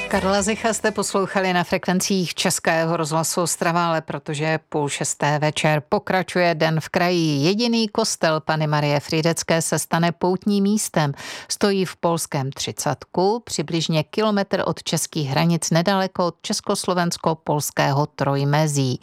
Karla Zicha jste poslouchali na frekvencích Českého rozhlasu Ostrava, ale protože je 5:30 večer, pokračuje Den v kraji. Jediný kostel Panny Marie Frýdecké se stane poutním místem. Stojí v polském Třicatku, přibližně kilometr od českých hranic, nedaleko od československo-polského trojmezí.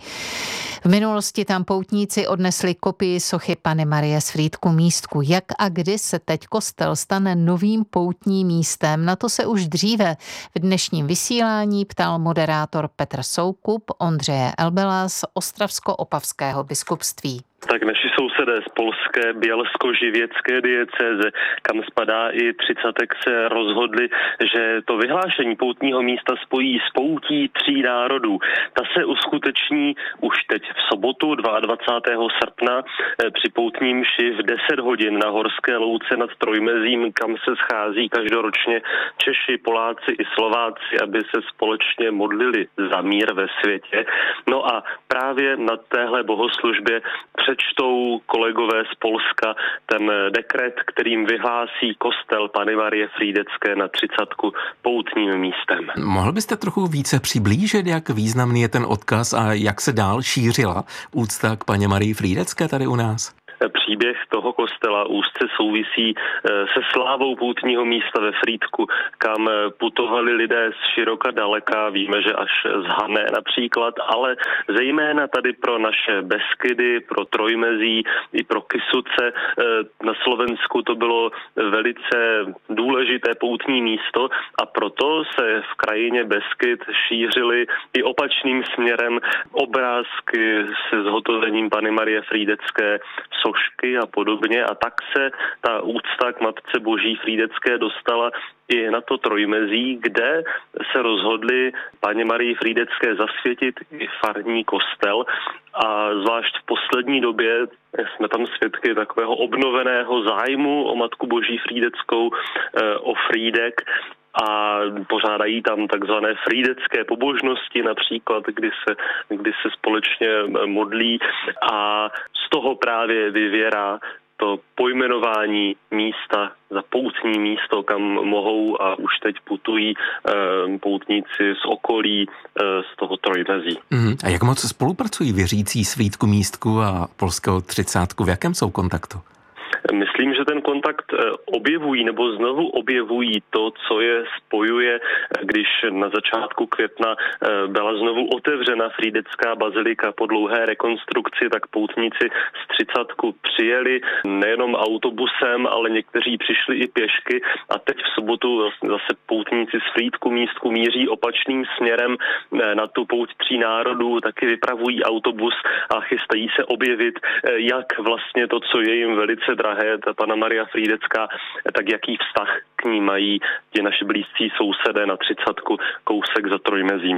V minulosti tam poutníci odnesli kopii sochy Panny Marie z Frýdku Místku. Jak a kdy se teď kostel stane novým poutním místem? Na to se už dříve v dnešním vysílání ptal moderátor Petr Soukup Ondřeje Elbela z Ostravsko-Opavského biskupství. Tak naši sousedé z polské bělsko-živěcké diecéze, kam spadá i Třicatek, se rozhodli, že to vyhlášení poutního místa spojí s poutí 3 národů. Ta se uskuteční už teď v sobotu 22. srpna při poutní mši v 10 hodin na Horské louce nad Trojmezím, kam se schází každoročně Češi, Poláci i Slováci, aby se společně modlili za mír ve světě. No a právě na téhle bohoslužbě přečtou kolegové z Polska ten dekret, kterým vyhlásí kostel Panny Marie Frýdecké na Třicatku poutním místem. Mohl byste trochu více přiblížit, jak významný je ten odkaz a jak se dál šířila úcta k Panně Marii Frýdecké tady u nás? Příběh toho kostela úzce souvisí se slávou poutního místa ve Frýdku, kam putovali lidé z široka daleka, víme, že až z Hané například, ale zejména tady pro naše Beskydy, pro Trojmezí i pro Kysuce na Slovensku to bylo velice důležité poutní místo a proto se v krajině Beskyd šířily i opačným směrem obrázky se zhotovením Panny Marie Frýdecké, sošky a podobně, a tak se ta úcta k Matce Boží Frýdecké dostala i na to Trojmezí, kde se rozhodli Panně Marii Frýdecké zasvětit i farní kostel, a zvlášť v poslední době jsme tam svědky takového obnoveného zájmu o Matku Boží Frýdeckou, o Frýdek, a pořádají tam takzvané frýdecké pobožnosti, například, kdy se společně modlí, a z toho právě vyvěrá to pojmenování místa za poutní místo, kam mohou a už teď putují poutníci z okolí, z toho Trojmezí. A jak moc spolupracují věřící z Frýdku Místku a polského Třicátku? V jakém jsou kontaktu? Myslím, že ten kontakt objevují nebo znovu objevují to, co je spojuje, když na začátku května byla znovu otevřena Frýdecká bazilika po dlouhé rekonstrukci, tak poutníci z Třicatku přijeli nejenom autobusem, ale někteří přišli i pěšky, a teď v sobotu zase poutníci z Frýdku Místku míří opačným směrem na tu pouť 3 národů, taky vypravují autobus a chystají se objevit, jak vlastně to, co je jim velice drahé, ta Panna Maria Frýdecká, tak jaký vztah k ní mají ti naši blízcí sousedé na Třicatku, kousek za Trojmezím.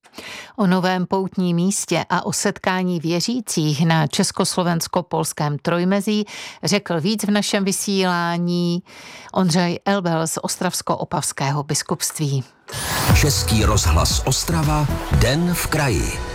O novém poutním místě a o setkání věřících na československo-polském Trojmezí řekl víc v našem vysílání Ondřej Elbel z Ostravsko-Opavského biskupství. Český rozhlas Ostrava, Den v kraji.